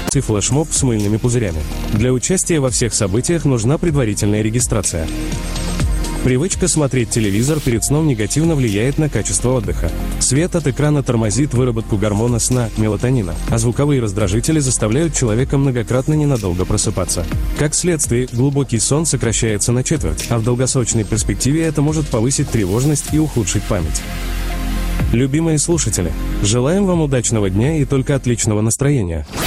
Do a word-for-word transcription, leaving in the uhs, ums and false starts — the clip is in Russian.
и флешмоб с мыльными пузырями. Для участия во всех событиях нужна предварительная регистрация. Привычка смотреть телевизор перед сном негативно влияет на качество отдыха. Свет от экрана тормозит выработку гормона сна – мелатонина, а звуковые раздражители заставляют человека многократно ненадолго просыпаться. Как следствие, глубокий сон сокращается на четверть, а в долгосрочной перспективе это может повысить тревожность и ухудшить память. Любимые слушатели, желаем вам удачного дня и только отличного настроения.